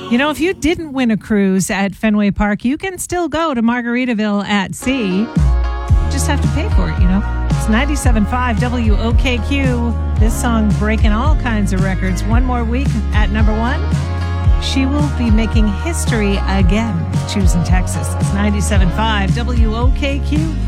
You know, if you didn't win a cruise at Fenway Park, you can still go to Margaritaville at Sea. You just have to pay for it, you know. It's 97.5 WOKQ. This song breaking all kinds of records. One more week at number one. She will be making history again, choosing Texas. It's 97.5 WOKQ.